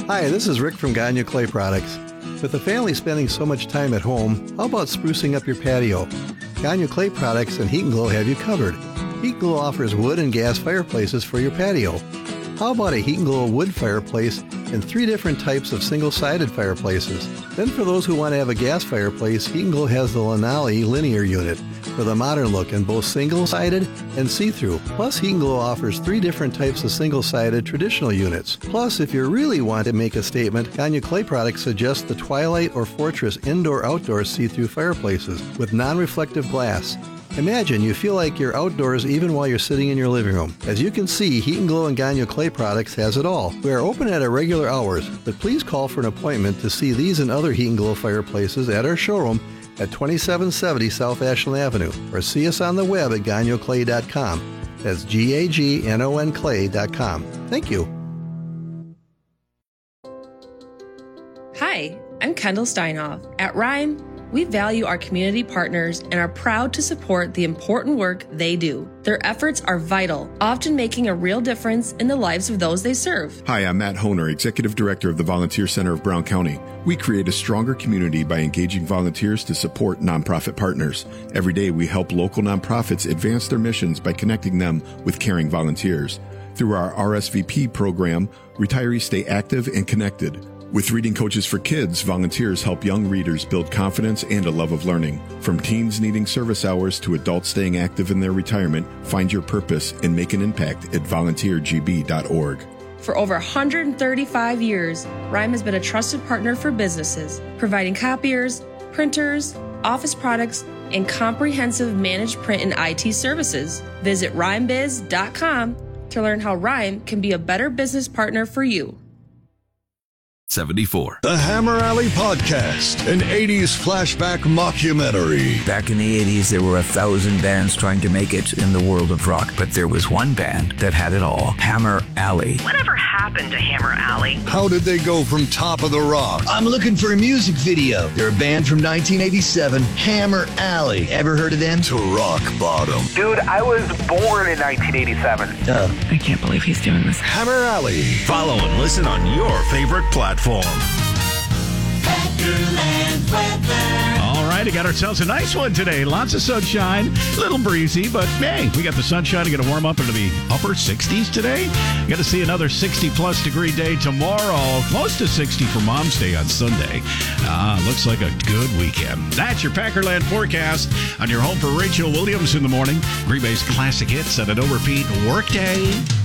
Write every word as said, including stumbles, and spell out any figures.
Hi, this is Rick from Gagne Clay Products. With the family spending so much time at home, how about sprucing up your patio? Gagne Clay Products and Heat and Glow have you covered. Heat and Glow offers wood and gas fireplaces for your patio. How about a Heat and Glow wood fireplace and three different types of single-sided fireplaces? Then for those who want to have a gas fireplace, Heat and Glow has the Lanali linear unit for the modern look in both single-sided and see-through. Plus, Heat and Glow offers three different types of single-sided traditional units. Plus, if you really want to make a statement, Gagne Clay Products suggests the Twilight or Fortress indoor-outdoor see-through fireplaces with non-reflective glass. Imagine you feel like you're outdoors even while you're sitting in your living room. As you can see, Heat and Glow and Gagne Clay Products has it all. We are open at our regular hours, but please call for an appointment to see these and other Heat and Glow fireplaces at our showroom at twenty-seven seventy South Ashland Avenue, or see us on the web at gagne clay dot com. That's G A G N O N clay dot com. Thank you. Hi, I'm Kendall Steinhoff. At Rhyme, we value our community partners and are proud to support the important work they do. Their efforts are vital, often making a real difference in the lives of those they serve. Hi, I'm Matt Honer, Executive Director of the Volunteer Center of Brown County. We create a stronger community by engaging volunteers to support nonprofit partners. Every day, we help local nonprofits advance their missions by connecting them with caring volunteers. Through our R S V P program, retirees stay active and connected. With Reading Coaches for Kids, volunteers help young readers build confidence and a love of learning. From teens needing service hours to adults staying active in their retirement, find your purpose and make an impact at volunteer g b dot org. For over one hundred thirty-five years, Rhyme has been a trusted partner for businesses, providing copiers, printers, office products, and comprehensive managed print and I T services. Visit rhyme biz dot com to learn how Rhyme can be a better business partner for you. seventy-four. The Hammer Alley Podcast, an eighties flashback mockumentary. Back in the eighties, there were a thousand bands trying to make it in the world of rock, but there was one band that had it all, Hammer Alley. Whatever happened to Hammer Alley? How did they go from Top of the Rock? I'm looking for a music video. They're a band from nineteen eighty-seven, Hammer Alley. Ever heard of them? To rock bottom. Dude, I was born in nineteen eighty-seven. Oh. I can't believe he's doing this. Hammer Alley. Follow and listen on your favorite platform. All right, we got ourselves a nice one today. Lots of sunshine, a little breezy, but hey, we got the sunshine. We're going to warm up into the upper sixties today. Got to see another sixty-plus degree day tomorrow. Close to sixty for Mom's Day on Sunday. Uh, looks like a good weekend. That's your Packerland forecast on your home for Rachel Williams in the morning. Green Bay's classic hits at a no repeat workday.